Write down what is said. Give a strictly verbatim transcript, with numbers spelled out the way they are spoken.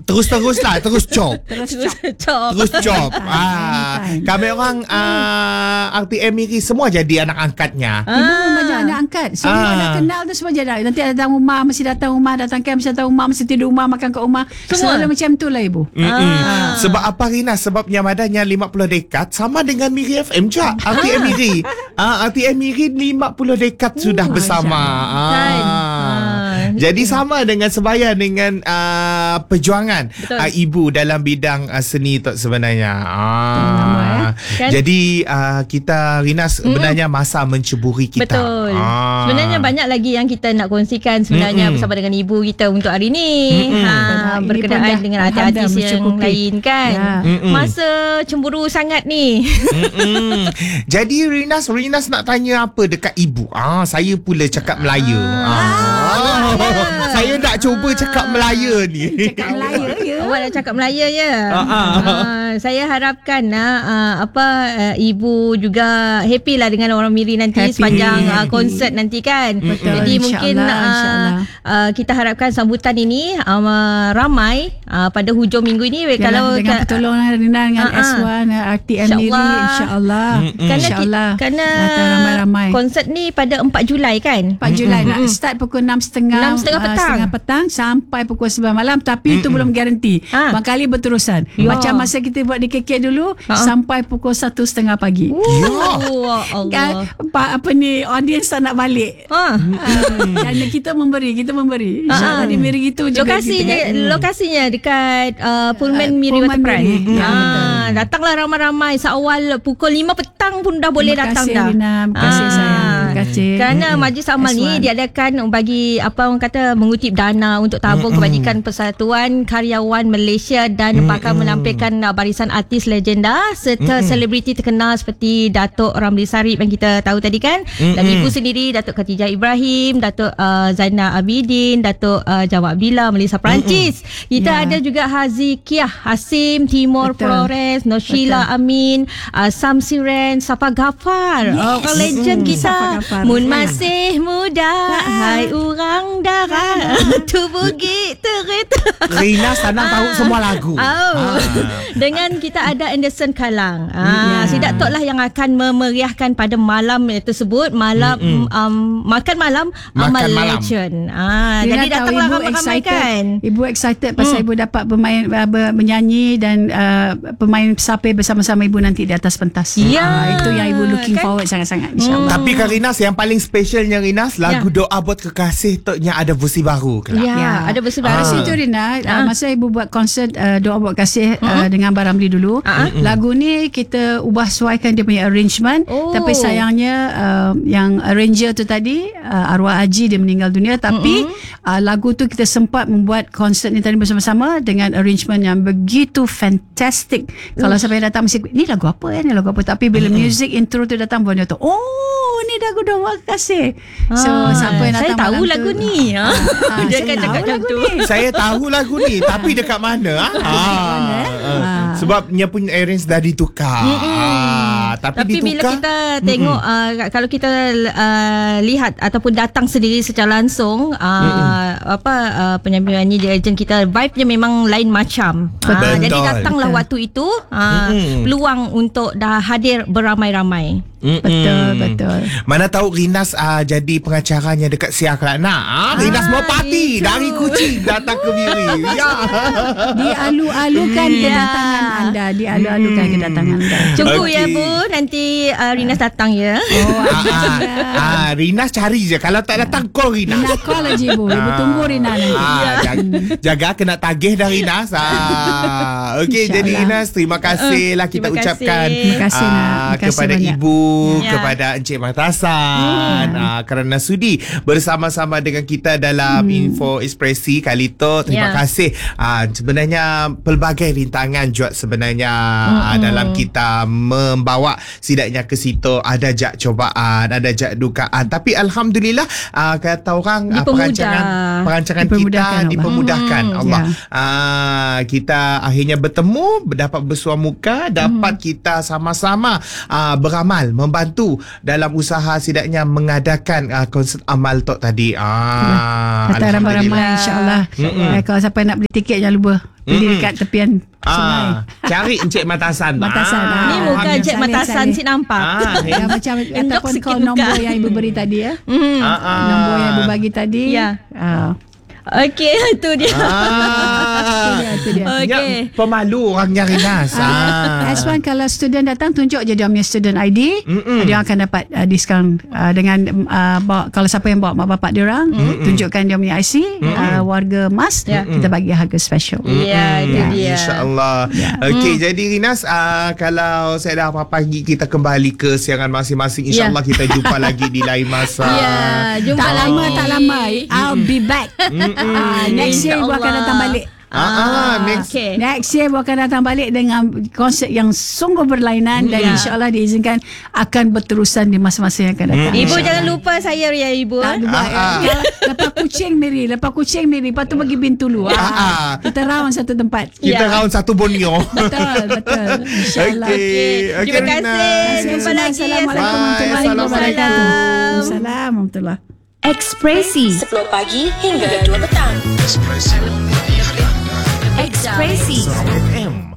terus-terus lah, terus chop. Terus chop. Terus chop. ah, Kami orang uh, R T M Miri semua jadi anak angkatnya. Ibu ah. banyak anak angkat. Semua ah. dah kenal tu semua jadi. Nanti datang rumah, mesti datang rumah, datang camp, mesti datang rumah, mesti tidur rumah, makan kat rumah. Semua Selalu macam tu lah ibu. ah. Sebab apa Rina? Sebabnya madanya lima puluh dekad sama dengan Miri F M juga. R T M Miri. ah, R T M Miri lima puluh dekad uh, sudah bersama. ah. Ah. Jadi sama dengan sebaya dengan uh, perjuangan uh, ibu dalam bidang uh, seni tu sebenarnya. Ah. Kan? Jadi uh, kita Rina sebenarnya mm-mm. masa menceburi kita. Betul. Ah. Sebenarnya banyak lagi yang kita nak kongsikan sebenarnya mm-mm. bersama dengan ibu kita untuk hari ni. Ha, berkenaan dengan artis-artis yang lain kan. Ya. Masa cemburu sangat ni. Jadi Rinas, Rinas nak tanya apa dekat ibu? Ah, saya pula cakap Melaya. Ah. Ah. Ah. Saya nak cuba cakap Melaya ni. Cakap Melaya ya. Awak nak cakap Melaya ya. Ah. Ah. Ah, saya harapkan uh, apa uh, ibu juga happy lah dengan orang Miri nanti happy, sepanjang uh, konsert nanti kan. Betul. Jadi mungkin uh, uh, kita harapkan sambutan ini uh, ramai uh, pada hujung minggu ini. Yalah, kalau dengan ka- pertolongan Rina dengan uh, S one R T M Miri, insya-Allah. Insya-Allah. Kerana ramai-ramai. Konsert ni pada empat Julai kan? empat Julai nak start pukul enam tiga puluh enam tiga puluh petang. Uh, setengah petang sampai pukul sembilan malam, tapi Mm-mm. itu belum garanti. Ha. Bangkali berterusan. Ya. Macam masa kita buat di K K dulu ha. sampai pukul satu setengah pagi. Ya Allah. Kan, apa ni audience tak nak balik. Ha. Dan kita memberi, kita memberi. InsyaAllah di Miri gitu juga. Lokasinya kita. lokasinya dekat uh, Pullman uh, Miri Waterfront. Ya, ha. Datanglah ramai-ramai seawal pukul lima petang pun dah boleh terima datang kasih, dah. Rina. Terima kasih ha. sayang. Terima kasih. Kerana mm-hmm. Majlis Amal S one ni diadakan bagi apa orang kata mengutip dana untuk tabung mm-hmm. kebajikan Persatuan Karyawan Malaysia dan mm-hmm. bakal menampilkan uh, barisan artis legenda serta mm-hmm. selebriti terkenal seperti Datuk Ramli Sarip yang kita tahu tadi kan, mm-hmm. dan ibu sendiri Datuk Khatijah Ibrahim, Datuk uh, Zainal Abidin, Datuk uh, Jawab Abdillah, Melissa Perancis. Mm-hmm. Kita yeah. ada juga Hazikiah Hasim, Timur Betul. Flores, Noshila Betul. Amin, uh, Sam Siren, Safa Ghaffar. Yes. Oh, legend mm-hmm. kita. Mun masih muda, hai urang darah, tubuh gitu. Rina senang tahu semua lagu. Oh. Ah. Dengan kita ada Anderson Kalang. Ah, yeah. Si Datuk lah yang akan memeriahkan pada malam tersebut, malam um, makan malam makan Amal malam. Legend. Ah, jadi datanglah ramai-ramai kan. Ibu excited pasal hmm. ibu dapat bermain uh, menyanyi dan uh, pemain pesapir bersama-sama ibu nanti di atas pentas. Ya. Ah, itu yang ibu looking kan? forward sangat-sangat insya-Allah. Hmm. Tapi Kak Rinas, yang paling specialnya Rinas, lagu ya. Doa Buat Kekasih tu yang ada versi baru ke? Ya, ya, ada versi baru. Versi tu Rina, uh, masa ibu buat konsert uh, Doa Buat Kasih uh, uh-huh. dengan Baramli dulu. Uh-huh. Lagu ni kita ubah sesuaikan dia punya arrangement, oh. tapi sayangnya uh, yang arranger tu tadi uh, arwah Haji, dia meninggal dunia, tapi uh-huh. uh, lagu tu kita sempat membuat konsert ni tadi bersama-sama dengan arrangement yang begitu fantastic. Uh. Kalau siapa yang datang mesti ni lagu apa ya, ni lagu apa, tapi bila uh-huh. music intro tu datang pun dia tu, oh ni lagu Doa Buat Kasih. So ah, siapa yang datang saya tahu malam lagu tu, ni ha. Ah, dia akan cakap macam tu. Saya tahu lagu ni, tapi dekat mana? Ah. ah. ah. Sebabnya pun arrange dah ditukar. Ah. Tapi, tapi ditukar, bila kita tengok uh, kalau kita uh, lihat ataupun datang sendiri secara langsung uh, apa uh, penyanyi-penyanyi legend kita, vibe-nya memang lain macam. Uh, jadi datanglah Betul. waktu itu uh, peluang untuk dah hadir beramai-ramai. Mm-mm. Betul, betul. Mana tahu Rinas uh, jadi pengacaranya dekat Siar Kelana. Ah, Rinas mau parti dari Kuching datang ke Miri. Ya. Dialu-alukan hmm. kedatangan anda, dialu-alukan hmm. kedatangan anda. Tunggu okay. ya Bu, nanti uh, Rinas datang ya. Oh, ah, ah, ah, Rinas cari je. Kalau tak datang call Rinas. Rinas call aja Bu. Ibu tunggu Rinas nanti. Ah, jaga, jaga kena tagih dari Rinas. Ah, okey, jadi Rinas terima kasihlah kita terima ucapkan kasih. Terima kasih, ah, terima kasih kepada banyak. ibu, ya. kepada Encik Martasan hmm. uh, kerana sudi bersama-sama dengan kita dalam hmm. Info Ekspresi kali tu. Terima ya. kasih. Uh, sebenarnya pelbagai rintangan juga sebenarnya hmm. uh, dalam kita membawa sidaknya ke situ, ada jak cobaan, ada jak dugaan, tapi alhamdulillah uh, kata orang uh, perancangan perancangan kita dipermudahkan hmm. Allah. Ya. Uh, kita akhirnya bertemu, dapat bersuah muka, dapat hmm. kita sama-sama uh, beramal membantu dalam usaha setidaknya mengadakan uh, konsert Amal Tok tadi. Ah, Datang ramai-ramai insya-Allah. Eh, kalau siapa nak beli tiket jangan lupa beli dekat tepian sungai. Ah, cari Encik Matasan. Matasan. Ah, Ni muka Saleh, Encik Saleh, Matasan Saleh. si nampak. Ah, Ya, macam ataupun sikit call muka. nombor yang ibu beri tadi ya. Hmm. ah, ah. Nombor yang ibu bagi tadi. Ya. Ah. Okey, itu dia. Ah, Itu dia. Okey. Ya, pemalu orangnya Rinas. Ah. S one kalau student datang tunjuk je dia punya student I D. Mm-mm. Dia akan dapat uh, diskaun uh, dengan uh, bawa, kalau siapa yang bawa mak bapak dia orang tunjukkan dia punya I C uh, warga emas Ya. kita bagi harga special. Ya, itu Hmm, dia. InsyaAllah. Ya. Okey, jadi Rinas, uh, kalau saya dah apa pagi kita kembali ke siaran masing-masing. InsyaAllah kita jumpa lagi di lain masa. Ya, jumpa Tak lagi. lama tak lama I'll be back. Ah, next year ibu akan InsyaAllah. datang balik. Ah, ah, next. Okay. Next year ibu akan datang balik dengan konsep yang sungguh berlainan dan Ya. insyaAllah diizinkan akan berterusan di masa-masa yang akan datang. Ibu InsyaAllah. jangan lupa saya ya Ibu. Tak lupa. Ah, ah. Ya, lepas kucing miri, lepas kucing miri, lepas tu pergi Bintulu. Ah, Ah, ah. kita round satu tempat. Kita Ya. round satu Borneo. Betul, betul. InsyaAllah. Okey. Okey, Terima kasih. Rinas. Jumpa lagi. Assalamualaikum Bye. warahmatullahi wabarakatuh. Assalamualaikum. Assalamualaikum warahmatullahi. Ekspresi sepuluh pagi hingga dua petang. Ekspresi F M.